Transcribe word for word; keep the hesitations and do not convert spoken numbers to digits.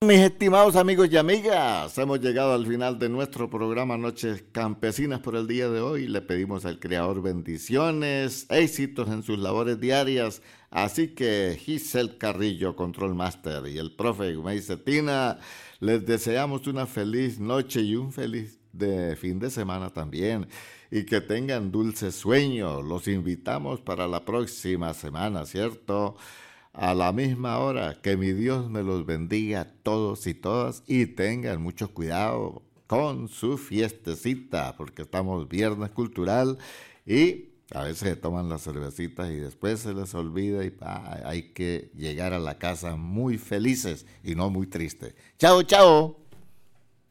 Mis estimados amigos y amigas, hemos llegado al final de nuestro programa Noches Campesinas por el día de hoy. Le pedimos al Creador bendiciones, éxitos en sus labores diarias. Así que Giselle Carrillo, Control Master, y el profe Gumey Cetina, les deseamos una feliz noche y un feliz de fin de semana también. Y que tengan dulce sueño. Los invitamos para la próxima semana, ¿cierto? A la misma hora. Que mi Dios me los bendiga a todos y todas y tengan mucho cuidado con su fiestecita, porque estamos viernes cultural y a veces se toman las cervecitas y después se les olvida y ah, hay que llegar a la casa muy felices y no muy tristes. Chao, chao.